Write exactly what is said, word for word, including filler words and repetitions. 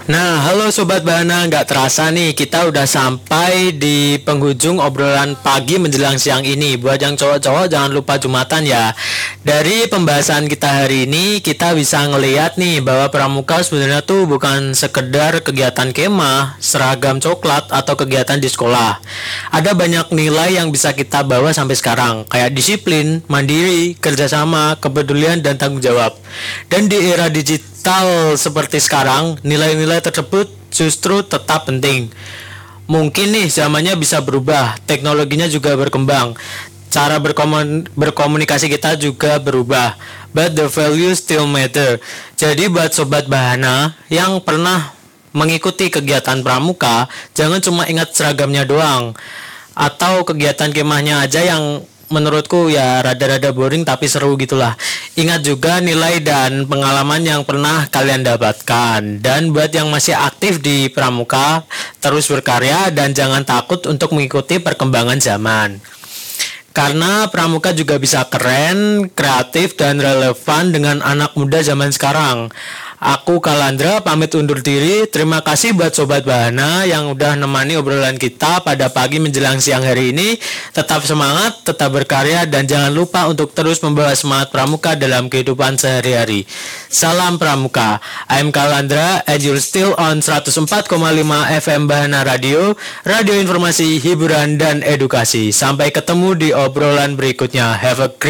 Nah, halo Sobat Bahana, nggak terasa nih kita udah sampai di penghujung obrolan pagi menjelang siang ini. Buat yang cowok-cowok jangan lupa Jumatan ya. Dari pembahasan kita hari ini kita bisa ngelihat nih bahwa pramuka sebenarnya tuh bukan sekedar kegiatan kemah, seragam coklat atau kegiatan di sekolah. Ada banyak nilai yang bisa kita bawa sampai sekarang, kayak disiplin, mandiri, kerjasama, kepedulian dan tanggung jawab. Dan di era digital seperti sekarang, nilai-nilai tersebut justru tetap penting. Mungkin nih zamannya bisa berubah, teknologinya juga berkembang, cara berkomun- berkomunikasi kita juga berubah, but the value still matter. Jadi buat Sobat Bahana yang pernah mengikuti kegiatan pramuka, jangan cuma ingat seragamnya doang atau kegiatan kemahnya aja yang menurutku ya rada-rada boring tapi seru gitulah. Ingat juga nilai dan pengalaman yang pernah kalian dapatkan. Dan buat yang masih aktif di pramuka, terus berkarya dan jangan takut untuk mengikuti perkembangan zaman. Karena pramuka juga bisa keren, kreatif dan relevan dengan anak muda zaman sekarang. Aku Kalandra pamit undur diri. Terima kasih buat Sobat Bahana yang udah nemani obrolan kita pada pagi menjelang siang hari ini. Tetap semangat, tetap berkarya dan jangan lupa untuk terus membawa semangat pramuka dalam kehidupan sehari-hari. Salam pramuka. I'm Kalandra and you're still on seratus empat koma lima F M Bahana Radio, radio informasi, hiburan dan edukasi. Sampai ketemu di obrolan berikutnya. Have a great